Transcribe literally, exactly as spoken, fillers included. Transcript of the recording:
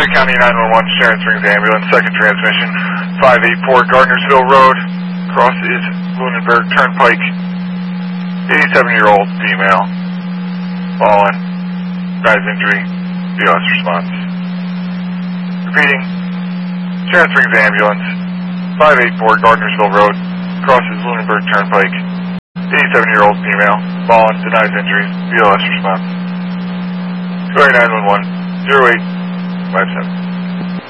United County nine one one, Sharon Springs Ambulance, second transmission, five eighty-four Gardnersville Road, cross is Lunenburg Turnpike, eighty-seven-year-old female, fallen, rise injury, B O S response. Repeating, Sharon Springs Ambulance, five eighty-four Gardnersville Road, crosses Lunenburg Turnpike, eighty-seven-year-old female, fallen, denies injuries, B O S response. Two eight nine one one, zero eight five seven.